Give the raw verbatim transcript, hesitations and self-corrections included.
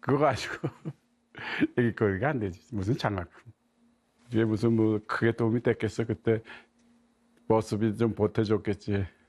그거 가지고 이게 거리가 안 되지. 무슨 장학금. 이게 무슨 뭐 크게 도움이 됐겠어. 그때 버스비 좀 보태줬겠지.